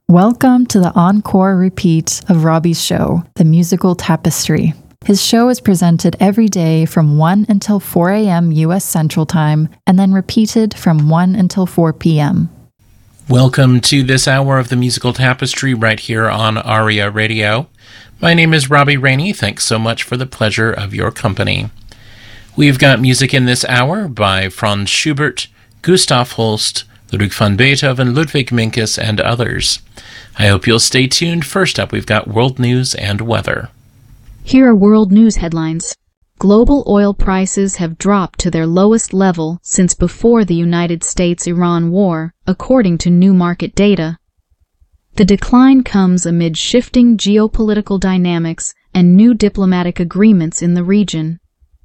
Welcome to the encore repeat of Robbie's show, The Musical Tapestry. His show is presented every day from 1 until 4 a.m. U.S. Central Time, and then repeated from 1 until 4 p.m. Welcome to this hour of The Musical Tapestry right here on ARIA Radio. My name is Robbie Rainey. Thanks so much for the pleasure of your company. We've got music in this hour by Franz Schubert, Gustav Holst, Ludwig van Beethoven, Ludwig Minkus, and others. I hope you'll stay tuned. First up, we've got world news and weather. Here are world news headlines. Global oil prices have dropped to their lowest level since before the United States-Iran war, according to new market data. The decline comes amid shifting geopolitical dynamics and new diplomatic agreements in the region.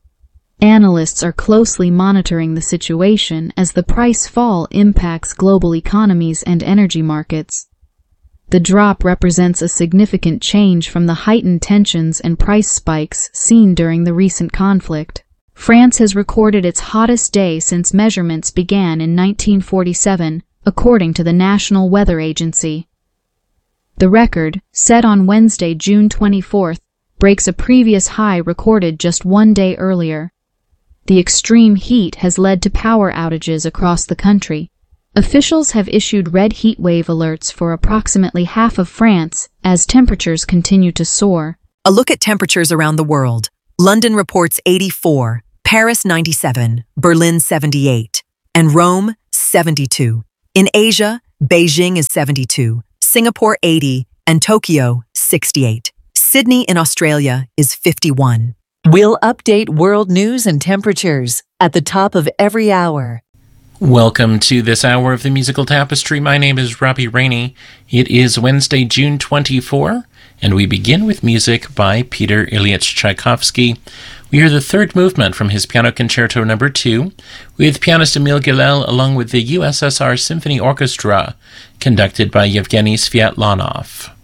Analysts are closely monitoring the situation as the price fall impacts global economies and energy markets. The drop represents a significant change from the heightened tensions and price spikes seen during the recent conflict. France has recorded its hottest day since measurements began in 1947, according to the National Weather Agency. The record, set on Wednesday, June 24th, breaks a previous high recorded just one day earlier. The extreme heat has led to power outages across the country. Officials have issued red heat wave alerts for approximately half of France as temperatures continue to soar. A look at temperatures around the world. London reports 84, Paris 97, Berlin 78, and Rome 72. In Asia, Beijing is 72, Singapore 80, and Tokyo 68. Sydney in Australia is 51. We'll update world news and temperatures at the top of every hour. Welcome to this hour of The Musical Tapestry. My name is Robbie Rainey. It is Wednesday, June 24, and we begin with music by Peter Ilyich Tchaikovsky. We hear the third movement from his Piano Concerto No. 2, with pianist Emil Gilel along with the USSR Symphony Orchestra, conducted by Yevgeny Sviatlanov.